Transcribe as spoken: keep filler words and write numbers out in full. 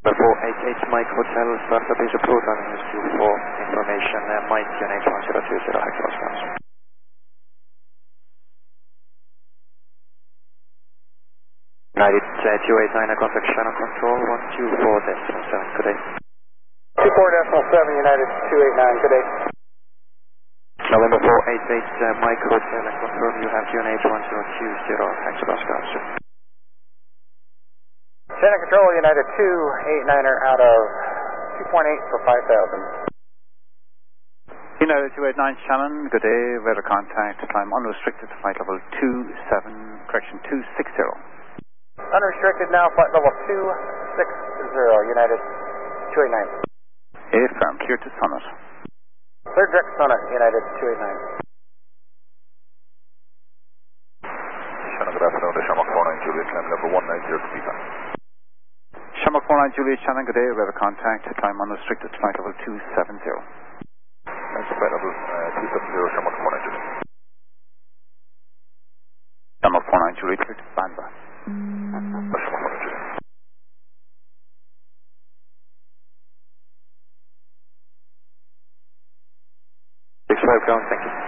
four eight eight Mike Hotel, startup is approved on news two four information, uh, Mike U N H one zero two zero, Hackle Council. United uh, two eight nine, contact channel control one two four decimal seven, good day. two four decimal seven, United two eight nine, good day. November four eight eight uh, Mike Hotel, I confirm you have U N H one zero two zero, Hackle Council. Channel control, United two eight niner out of two point eight for five thousand. United two eight nine Shannon, good day, weather contact, climb unrestricted, flight level two seven, correction two six zero. Unrestricted now, flight level two six zero, United two eight nine. Affirm, clear to summit. Third direct summit, United two eight nine. Shannon, good afternoon, the Shamrock four nine Juliet, climb level one nine zero to feedback. Shamrock four nine Juliet Shannon, good day, weather contact, climb unrestricted, flight level two seven zero. That's flight level uh, two seven zero, Shamrock four nine Juliet. Shamrock four nine Juliet, clear to Banba. Shamrock four nine Juliet. six five ground, thank you.